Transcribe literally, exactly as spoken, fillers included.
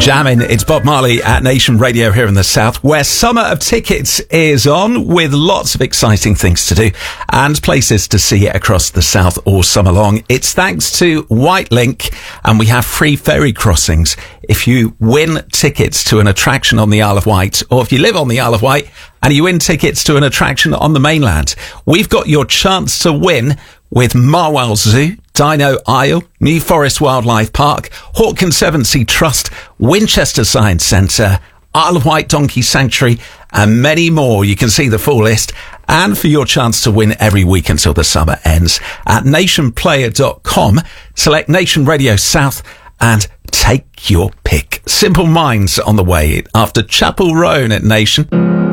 Jamming, it's Bob Marley at Nation Radio here in the South, where Summer of Tickets is on, with lots of exciting things to do and places to see across the South all summer long. It's thanks to Whitelink, and we have free ferry crossings if you win tickets to an attraction on the Isle of Wight, or if you live on the Isle of Wight and you win tickets to an attraction on the mainland. We've got your chance to win with Marwell Zoo, Dino Isle, New Forest Wildlife Park, Hawke Conservancy Trust, Winchester Science Centre, Isle of Wight Donkey Sanctuary, and many more. You can see the full list. And for your chance to win every week until the summer ends, at nation player dot com, select Nation Radio South and take your pick. Simple Minds on the way after Chapel Roan at Nation.